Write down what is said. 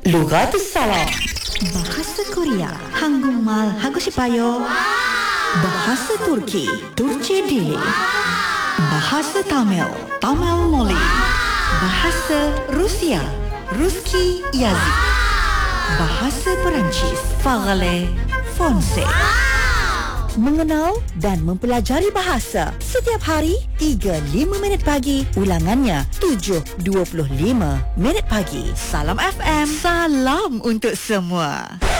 Lughat Salam. Bahasa Korea, Hangumal Hagushipayo. Bahasa Turki, Turce Dili. Bahasa Tamil, Tamil Moli. Bahasa Rusia, Ruski Yazi. Bahasa Perancis, Parler Français. Mengenal dan mempelajari bahasa setiap hari 3-5 minit pagi, ulangannya 7.25 minit pagi. Salam FM, salam untuk semua.